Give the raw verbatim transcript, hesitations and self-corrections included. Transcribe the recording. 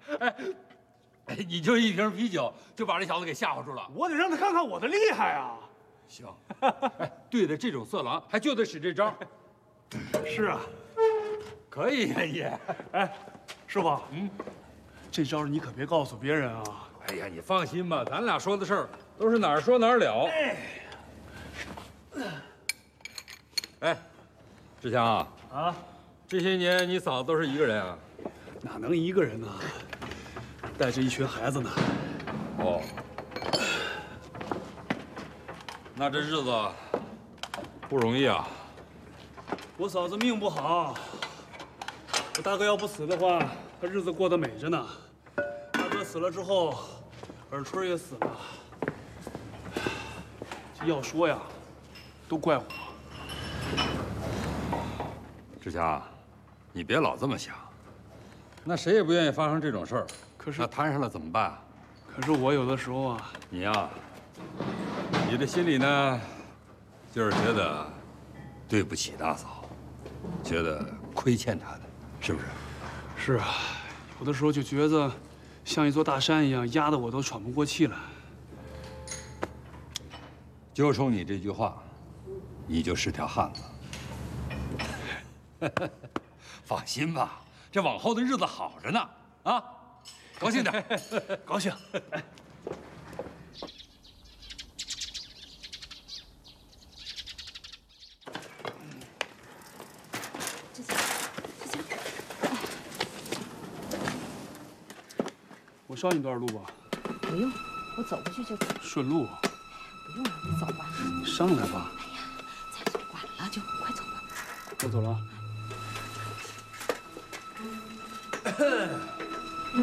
哎，哎，你就一瓶啤酒就把这小子给吓唬住了。 我得让他看看我的厉害啊！ 行，哎，对待这种色狼还就得使这招。 是啊， 可以呀，爷。 哎，师傅，嗯，这招你可别告诉别人啊。 哎呀，你放心吧，咱俩说的事儿都是哪儿说哪儿了。哎，志强啊， 啊， 这些年你嫂子都是一个人啊？ 哪能一个人呢？带着一群孩子呢。 哦，那这日子不容易啊。 我嫂子命不好，我大哥要不死的话，她日子过得美着呢。大哥死了之后，尔春也死了。要说呀，都怪我。 志强，你别老这么想，那谁也不愿意发生这种事儿。 可是那摊上了怎么办啊？ 可是我有的时候啊， 你呀，你这心里呢，就是觉得对不起大嫂，觉得亏欠她的，是不是？ 是啊，有的时候就觉得像一座大山一样，压得我都喘不过气来。 就冲你这句话，你就是条汉子。放心吧，这往后的日子好着呢，啊，高兴点， 高兴。哎， 志强，志强， 我捎你段路吧。 不用，我走过去就走。 顺路。 不用了，你走吧。 你上来吧。 哎呀，菜都晚了，就快走吧。 我走了。